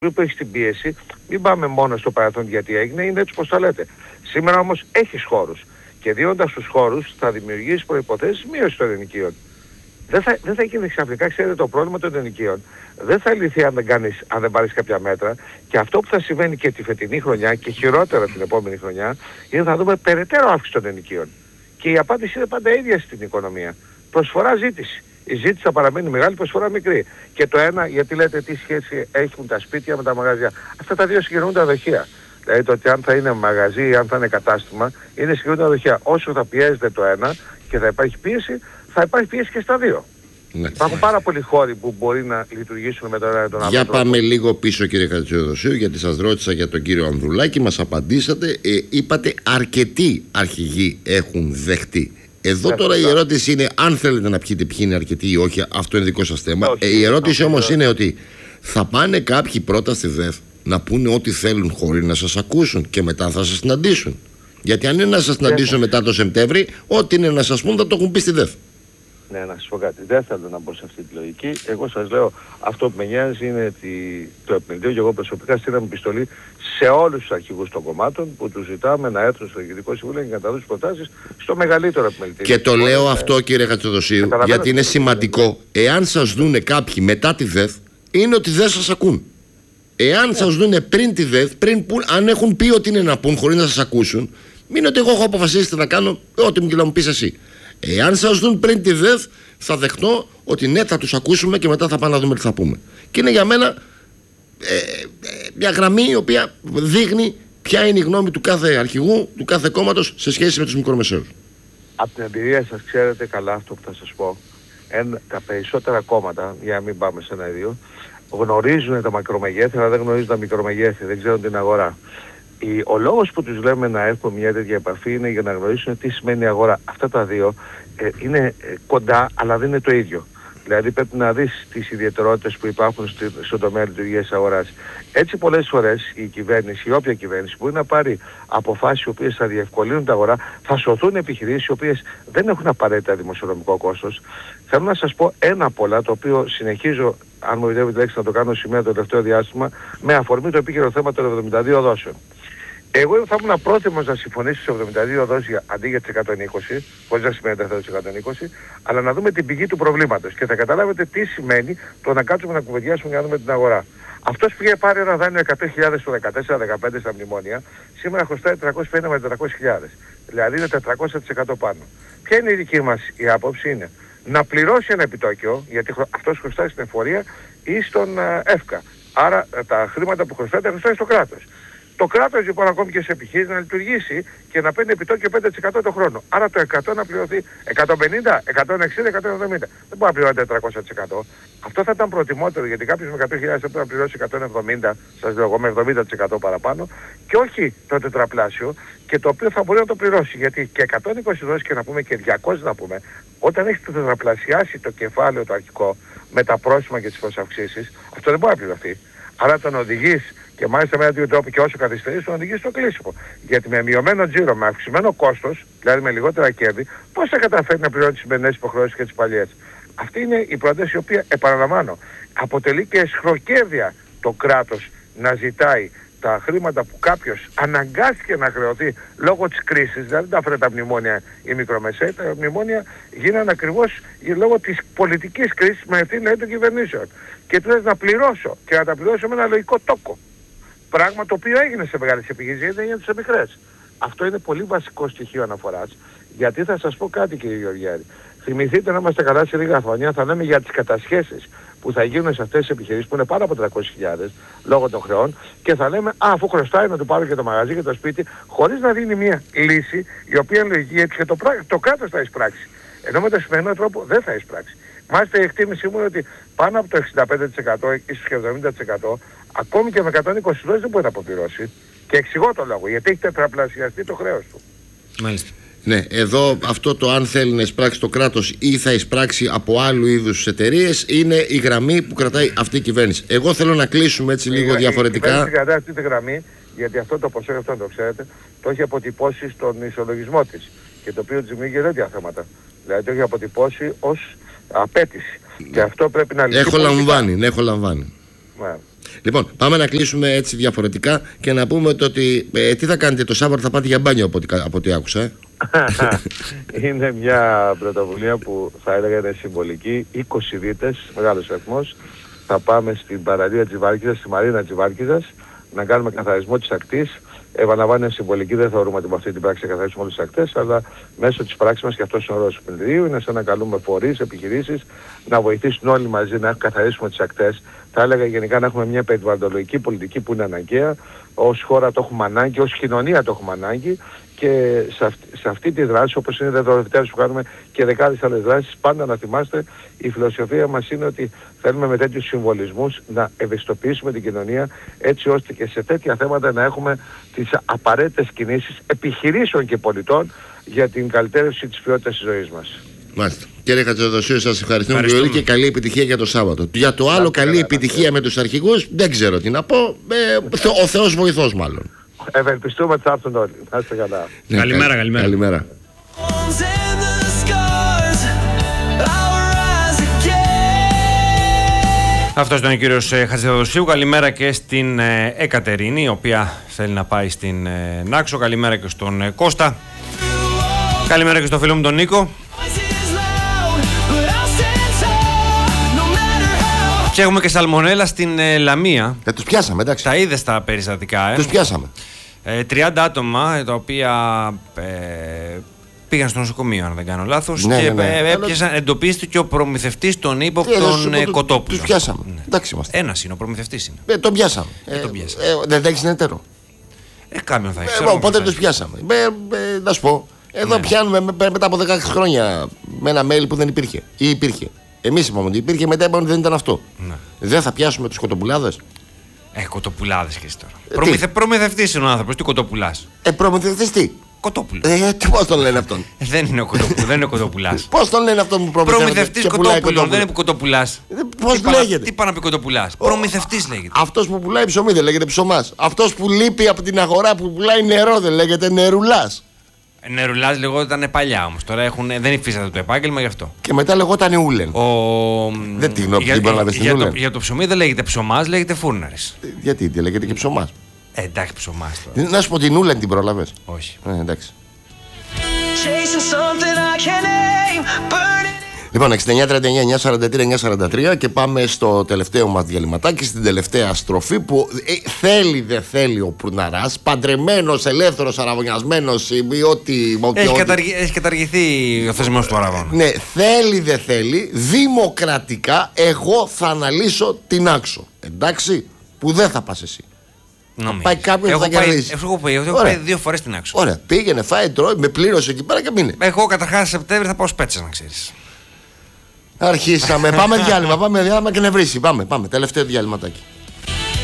που έχει την πίεση, μην πάμε μόνο στο παρελθόν γιατί έγινε, είναι έτσι πως τα λέτε. Σήμερα όμως έχεις χώρους και δίνοντας τους χώρους θα δημιουργήσεις προϋποθέσεις μείωση των ενοικίων. Δεν θα γίνει ξαφνικά, ξέρετε, το πρόβλημα των ενοικίων. Δεν θα λυθεί αν δεν πάρεις κάποια μέτρα, και αυτό που θα συμβαίνει και τη φετινή χρονιά και χειρότερα την επόμενη χρονιά είναι θα δούμε περαιτέρω αύξηση των ενοικίων. Και η απάντηση είναι πάντα ίδια στην οικονομία. Προσφορά ζήτηση. Η ζήτηση θα παραμένει μεγάλη, προσφορά μικρή. Και το ένα, γιατί λέτε τι σχέση έχουν τα σπίτια με τα μαγαζιά. Αυτά τα δύο συγκοινωνούν τα δοχεία. Δηλαδή το ότι αν θα είναι μαγαζί ή αν θα είναι κατάστημα, είναι συγκοινωνούν τα δοχεία. Όσο θα πιέζεται το ένα και θα υπάρχει πίεση, θα υπάρχει πίεση και στα δύο. Ναι. Υπάρχουν πάρα πολλοί χώροι που μπορεί να λειτουργήσουν με τον ένα ή τον άλλο. Για πάμε λίγο πίσω, κύριε Χατζηδοσίου, γιατί σας ρώτησα για τον κύριο Ανδρουλάκη, μας απαντήσατε. Είπατε αρκετοί αρχηγοί έχουν δεχτεί. Εδώ τώρα η ερώτηση είναι, αν θέλετε να πιείτε ποιοι είναι αρκετοί ή όχι, αυτό είναι δικό σας θέμα. Η ερώτηση όμως είναι ότι θα πάνε κάποιοι πρώτα στη ΔΕΘ να πούνε ό,τι θέλουν χωρίς να σας ακούσουν και μετά θα σας συναντήσουν. Γιατί αν είναι να σας συναντήσουν μετά το Σεπτέμβρη, ό,τι είναι να σας πούν θα το έχουν πει στη ΔΕΘ. Ναι, να σας πω κάτι. Δεν θέλω να μπω σε αυτή τη λογική. Εγώ σας λέω, αυτό που με νοιάζει είναι ότι το επιμελητήριο και εγώ προσωπικά στείλαμε επιστολή σε όλους τους αρχηγούς των κομμάτων που τους ζητάμε να έρθουν στο Διοικητικό Συμβούλιο και να τα δώσουν προτάσεις στο μεγαλύτερο επιμελητήριο. Και το λέω αυτό, κύριε Χατζηδοσίου, γιατί είναι σημαντικό. Εάν σας δούνε κάποιοι μετά τη ΔΕΘ, είναι ότι δεν σας ακούν. Εάν σας δούνε πριν τη ΔΕΘ, αν έχουν πει ότι είναι να πούν χωρίς να σας ακούσουν, μην είναι ότι εγώ έχω αποφασίσει να κάνω ό,τι μου πεις εσύ. Εάν σας δουν πριν τη ΔΕΘ, θα δεχτώ ότι ναι, θα τους ακούσουμε και μετά θα πάμε να δούμε τι θα πούμε. Και είναι για μένα μια γραμμή η οποία δείχνει ποια είναι η γνώμη του κάθε αρχηγού, του κάθε κόμματος σε σχέση με τους μικρομεσαίους. Από την εμπειρία σας ξέρετε καλά αυτό που θα σας πω. Τα περισσότερα κόμματα, για να μην πάμε σε ένα ή δύο, γνωρίζουν τα μακρομεγέθη, αλλά δεν γνωρίζουν τα μικρομεγέθη, δεν ξέρουν την αγορά. Ο λόγος που τους λέμε να έχουν μια τέτοια επαφή είναι για να γνωρίσουν τι σημαίνει αγορά. Αυτά τα δύο είναι κοντά, αλλά δεν είναι το ίδιο. Δηλαδή πρέπει να δεις τις ιδιαιτερότητες που υπάρχουν στον τομέα λειτουργίας της αγοράς. Έτσι πολλές φορές η κυβέρνηση, η όποια κυβέρνηση, μπορεί να πάρει αποφάσεις οι οποίες θα διευκολύνουν την αγορά, θα σωθούν επιχειρήσεις οι οποίες δεν έχουν απαραίτητα δημοσιονομικό κόστος. Θέλω να σας πω ένα από όλα, το οποίο συνεχίζω, αν μου επιτρέπετε λέξη, να το κάνω σήμερα το τελευταίο διάστημα, με αφορμή το επίκαιρο θέμα των 72 δόσεων. Εγώ θα ήμουν πρόθυμος να συμφωνήσω στις 72 δόσεις αντί για τις 120, χωρίς να σημαίνει ότι θα τις 120, αλλά να δούμε την πηγή του προβλήματος και θα καταλάβετε τι σημαίνει το να κάτσουμε να κουβεντιάσουμε για να δούμε την αγορά. Αυτός πήγε πάρει ένα δάνειο 100.000 το 14-15 στα μνημόνια, σήμερα χρωστάει 350 με 400.000, δηλαδή είναι 400% πάνω. Ποια είναι η δική μας η άποψη? Είναι να πληρώσει ένα επιτόκιο, γιατί αυτός χρωστάει στην εφορία ή στον ΕΦΚΑ. Άρα τα χρήματα που χρωστάει τα χρωστάει στο κράτος. Το κράτος λοιπόν ακόμη και σε επιχείρηση να λειτουργήσει και να παίρνει επιτόκιο 5% το χρόνο. Άρα το 100 να πληρωθεί 150, 160, 170. Δεν μπορεί να πληρώνει 400%. Αυτό θα ήταν προτιμότερο, γιατί κάποιος με 100.000 πρέπει να πληρώσει 170, σας λέω εγώ, με 70% παραπάνω, και όχι το τετραπλάσιο, και το οποίο θα μπορεί να το πληρώσει. Γιατί και 120 δόσεις και να πούμε και 200 να πούμε, όταν έχεις το τετραπλασιάσει το κεφάλαιο το αρχικό με τα πρόσημα και τις προσαυξήσεις, αυτό δεν μπορεί να πληρωθεί. Άρα τον οδηγείς, και μάλιστα με έναν τρόπο, και όσο καθυστερείς, τον οδηγείς στο κλείσιμο. Γιατί με μειωμένο τζίρο, με αυξημένο κόστος, δηλαδή με λιγότερα κέρδη, πώς θα καταφέρει να πληρώνει τις σημερινές υποχρεώσεις και τις παλιές? Αυτή είναι η πρόταση, η οποία, επαναλαμβάνω, αποτελεί και εσχροκέρδεια το κράτος να ζητάει τα χρήματα που κάποιος αναγκάστηκε να χρεωθεί λόγω της κρίσης. Δηλαδή δεν τα έφερε τα μνημόνια οι μικρομεσαίοι, τα μνημόνια γίνανε ακριβώς λόγω της πολιτικής κρίσης με ευθύνη των κυβερνήσεων. Και του λες να πληρώσω, και να τα πληρώσω με ένα λογικό τόκο. Πράγμα το οποίο έγινε σε μεγάλες επιχειρήσεις, δεν έγινε σε μικρές. Αυτό είναι πολύ βασικό στοιχείο αναφοράς, γιατί θα σας πω κάτι, κύριε Γεωργιάδη. Θυμηθείτε, να είμαστε καλά, σε λίγα χρόνια θα λέμε για τις κατασχέσεις που θα γίνουν σε αυτές τις επιχειρήσεις που είναι πάνω από 300.000 λόγω των χρεών, και θα λέμε αφού χρωστάει να του πάρω και το μαγαζί και το σπίτι, χωρίς να δίνει μια λύση η οποία είναι λογική, έτσι και το κράτος θα εισπράξει. Ενώ με το σημερινό τρόπο δεν θα εισπράξει. Μάλιστα η εκτίμηση μου είναι ότι πάνω από το 65%, ίσως και 70%, ακόμη και με 120 δόσεις δεν μπορεί να αποπληρώσει. Και εξηγώ το λόγο, γιατί έχει τετραπλασιαστεί το χρέος του. Μάλιστα. Ναι, εδώ αυτό το αν θέλει να εισπράξει το κράτος ή θα εισπράξει από άλλου είδους εταιρείες είναι η γραμμή που κρατάει αυτή η κυβέρνηση. Εγώ θέλω να κλείσουμε έτσι λίγο διαφορετικά. Η κυβέρνηση κρατάει αυτή τη γραμμή, γιατί αυτό το ποσό, αυτό το ξέρετε, το έχει αποτυπώσει στον ισολογισμό της, και το οποίο της δημιουργεί τέτοια θέματα. Δηλαδή το έχει αποτυπώσει ως απέτηση. Και αυτό πρέπει να λυθεί. Έχω λαμβάνει. Ναι. Λοιπόν, πάμε να κλείσουμε έτσι διαφορετικά και να πούμε ότι τι θα κάνετε το Σάββατο, θα πάτε για μπάνιο από ό,τι άκουσα. Είναι μια πρωτοβουλία που θα έλεγα είναι συμβολική. 20 δίτες, μεγάλος αριθμός. Θα πάμε στην παραλία της Βάρκηζας, στη Μαρίνα της Βάρκηζας, να κάνουμε καθαρισμό της ακτής. Επαναλαμβάνω, είναι συμβολική, δεν θεωρούμε ότι με αυτή την πράξη θα καθαρίσουμε όλες τις ακτές, αλλά μέσω της πράξης μας, και αυτός είναι ο ρόλος του Πλημμυρίου, είναι σαν να καλούμε φορείς, επιχειρήσεις, να βοηθήσουν όλοι μαζί να καθαρίσουμε τις ακτές. Θα έλεγα γενικά να έχουμε μια περιβαλλοντολογική πολιτική που είναι αναγκαία. Ως χώρα το έχουμε ανάγκη, ως κοινωνία το έχουμε ανάγκη. Και σε αυτή τη δράση, όπως είναι οι δεδοθετές που κάνουμε και δεκάδες άλλες δράσεις, πάντα να θυμάστε, η φιλοσοφία μας είναι ότι θέλουμε με τέτοιους συμβολισμούς να ευαισθητοποιήσουμε την κοινωνία, έτσι ώστε και σε τέτοια θέματα να έχουμε τις απαραίτητες κινήσεις επιχειρήσεων και πολιτών για την καλυτέρευση της ποιότητας της ζωής μας. Μάλιστα. Κύριε Χατζηδοσίου, σας ευχαριστούμε πολύ και καλή επιτυχία για το Σάββατο. Για το άλλο, καλή επιτυχία με τους αρχηγούς, δεν ξέρω τι να πω. Ο Θεός βοηθός, μάλλον. Ευελπιστούμε ότι θα έρθουν όλοι. Να είστε καλά. Καλημέρα. Αυτός ήταν ο κύριος Χατζηδοσίου. Καλημέρα και στην Εκατερίνη, η οποία θέλει να πάει στην Νάξο. Καλημέρα και στον Κώστα. Καλημέρα και στο φίλο μου τον Νίκο. Και έχουμε και σαλμονέλα στην Λαμία. Τους πιάσαμε, εντάξει. Τα είδες τα περιστατικά, Τους πιάσαμε. 30 άτομα τα οποία πήγαν στο νοσοκομείο, αν δεν κάνω λάθος, ναι, και ναι. εντοπίστηκε ο προμηθευτής των ύποπτων κοτόπουλων. Τους πιάσαμε. Ναι. Εντάξει είμαστε. Ένας είναι, ο προμηθευτής είναι. Τον πιάσαμε. Δεν έχεις συνεταίρο. Κάποιον θα έχει. Οπότε τους πιάσαμε. Να σου πω, εδώ πιάνουμε μετά από 16 χρόνια με ένα mail που δεν υπήρχε. Ή υπήρχε. Εμείς είπαμε ότι υπήρχε, μετά είπαμε ότι δεν ήταν αυτό. Ναι. Δεν θα πιάσουμε τους κοτοπουλάδες. Κοτοπουλάδες και εσύ τώρα. Προμηθευτής είναι ο άνθρωπος, τι κοτοπουλάς. Προμηθευτής τι. Κοτόπουλο. Πώς τον λένε αυτόν. Δεν είναι κοτοπουλάς. Πώς τον λένε αυτόν που προμηθευτής κοτόπουλο, δεν είναι που κοτοπουλάς. Πώς λέγεται. Τι πάει να πει κοτοπουλάς. Προμηθευτής λέγεται. Αυτός που πουλάει ψωμί δεν λέγεται ψωμάς. Αυτός που λείπει από την αγορά που πουλάει νερό δεν λέγεται νερουλάς. Νερουλάς λεγόταν παλιά όμως. Τώρα δεν υφίσταται το επάγγελμα γι' αυτό. Και μετά λεγόταν Ούλεν. Δεν την πρόλαβε στην Ούλεν. Για το ψωμί δεν λέγεται ψωμάς, λέγεται φούρναρης. Γιατί, δεν λέγεται και ψωμάς. Εντάξει, ψωμάς τώρα. Να σου πω την Ούλεν την πρόλαβες. Όχι. Εντάξει. Λοιπόν, 69-39-943-943 και πάμε στο τελευταίο μας διαλυματάκι, στην τελευταία στροφή που θέλει δεν θέλει ο Πουρναράς, παντρεμένος, ελεύθερος, αραβωνιασμένος ή ό,τι... Έχει καταργηθεί ο θεσμός του Αραβώνα. Ναι, θέλει δεν θέλει, δημοκρατικά εγώ θα αναλύσω την Άξο. Εντάξει, που δεν θα πας εσύ. Πάει κάποιος θα κερδίσει. Έχω πάει 2 φορές στην Άξο. Ωραία, πήγαινε, φάει, τρώει, με πλήρωσε εκεί πέρα και μείνε. Εγώ καταρχάς Σεπτέμβρη θα πάω Σπέτσες, να ξέρεις. Αρχίσαμε. Πάμε διάλειμμα. Πάμε διάλειμμα και νευρίσει. Πάμε. Τελευταίο διαλυματάκι.